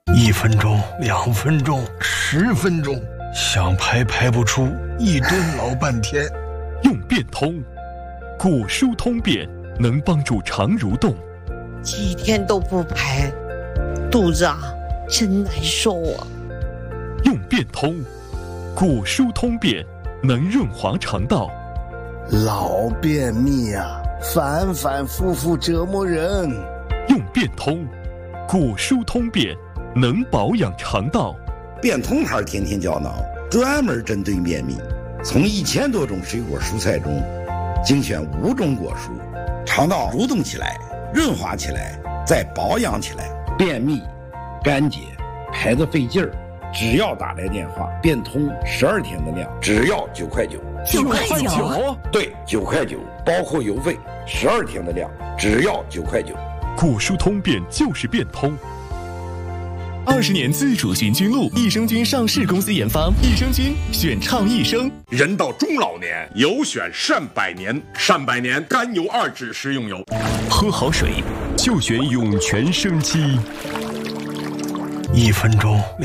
1分钟、2分钟、10分钟，想排排不出，1顿老半天。 用便通，骨疏通便，能帮助肠蠕动。 几天都不排，肚子真难受啊。 用便通，骨疏通便，能润滑肠道。 老便秘反反复复折磨人。 用便通，骨疏通便，能保养肠道。 便通牌天天胶囊专门针对便秘，从1000多种水果蔬菜中精选5种果蔬，肠道蠕动起来，润滑起来，再保养起来。便秘、干结、排得费劲儿，只要打来电话，便通12天的量，只要9块9。 9块9？ 对，9块9，包括邮费，12天的量，只要9块9。 骨疏通便就是便通。 20年自主循菌露，益生菌上市公司研发，益生菌选畅益生。 人到中老年，有选善百年，善百年甘油2酯食用油。 喝好水就选涌泉生机。 1分钟。